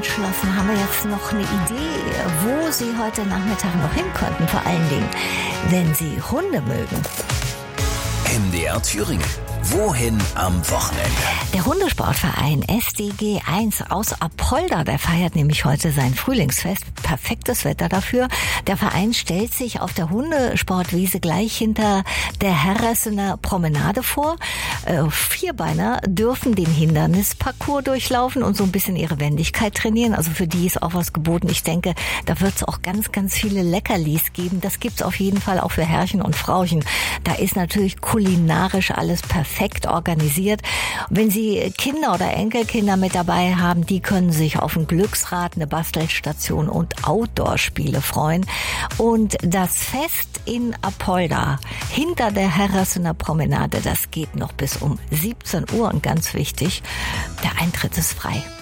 entschlossen. Haben wir jetzt noch eine Idee, wo Sie heute Nachmittag noch hin könnten? Vor allen Dingen, wenn Sie Hunde mögen. MDR Thüringen. Wohin am Wochenende? Der Hundesportverein SDG 1 aus Apolda, der feiert nämlich heute sein Frühlingsfest. Perfektes Wetter dafür. Der Verein stellt sich auf der Hundesportwiese gleich hinter der Herressener Promenade vor. Vierbeiner dürfen den Hindernisparcours durchlaufen und so ein bisschen ihre Wendigkeit trainieren. Also für die ist auch was geboten. Ich denke, da wird es auch ganz, ganz viele Leckerlis geben. Das gibt's auf jeden Fall auch für Herrchen und Frauchen. Da ist natürlich kulinarisch alles perfekt organisiert. Wenn Sie Kinder oder Enkelkinder mit dabei haben, die können sich auf ein Glücksrad, eine Bastelstation und Outdoor-Spiele freuen. Und das Fest in Apolda hinter der Herressener Promenade, das geht noch bis um 17 Uhr und ganz wichtig, der Eintritt ist frei.